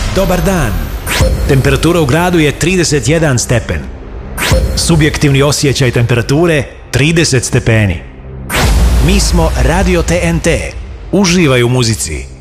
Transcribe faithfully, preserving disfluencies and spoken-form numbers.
Dobar dan. Temperatura u gradu je trideset jedan stepen. Subjektivni osjećaj temperature trideset stepeni. Mi smo Radio T N T. Uživaj u muzici.